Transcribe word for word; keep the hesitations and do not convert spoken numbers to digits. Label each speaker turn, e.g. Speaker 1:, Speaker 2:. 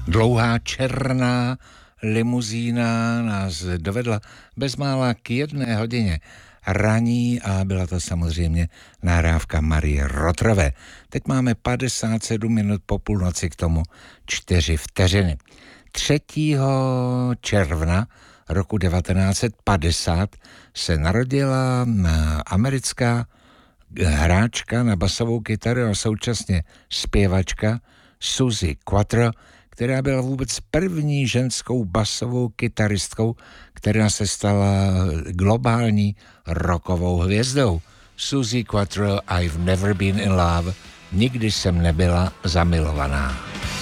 Speaker 1: Dlouhá černá limuzína nás dovedla bezmála k jedné hodině raní a byla to samozřejmě nahrávka Marie Rotrové. Teď máme padesát sedm minut po půlnoci, k tomu čtyři vteřiny. třetího června roku devatenáct set padesát se narodila americká hráčka na basovou kytaru a současně zpěvačka Suzi Quatro, která byla vůbec první ženskou basovou kytaristkou, která se stala globální rockovou hvězdou. Suzi Quatro, I've never been in love, nikdy jsem nebyla zamilovaná.